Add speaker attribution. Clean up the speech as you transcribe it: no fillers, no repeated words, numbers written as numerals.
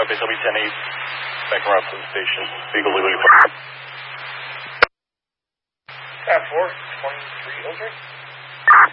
Speaker 1: Copy, SLB 10-8. Back around to the station. Beagle Lily.
Speaker 2: Cat 4, 2303.